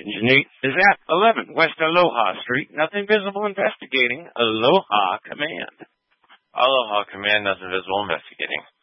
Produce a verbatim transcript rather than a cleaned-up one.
Engine eight is at eleven West Aloha Street. Nothing visible investigating. Aloha Command. Aloha Command, nothing visible investigating.